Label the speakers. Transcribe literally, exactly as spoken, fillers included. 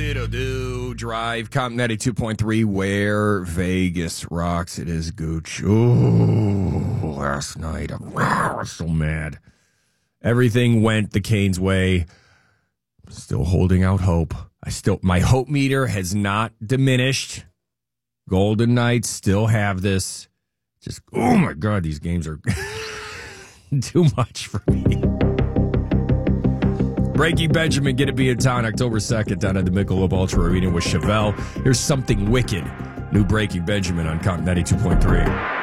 Speaker 1: Do drive, Comp ninety-two point three, where Vegas rocks. It is Gooch. Ooh, last night. Wow, I was so mad. Everything went the Canes' way. Still holding out hope. I still, my hope meter has not diminished. Golden Knights still have this. Just, oh my God, these games are too much for me. Breaking Benjamin, get to be in town October second down at the Michelob Ultra Arena with Chevelle. Here's Something Wicked. New Breaking Benjamin on Comp ninety-two point three.